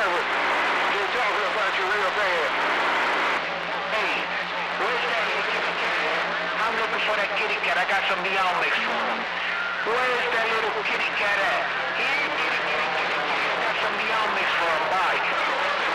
careful. They're talking about you real bad. Hey, where's that little kitty cat? I'm looking for that kitty cat. I got some Meow Mix for him. Where's that little kitty cat at? Here, kitty, kitty, kitty, kitty. I got some Meow Mix for him. Bye.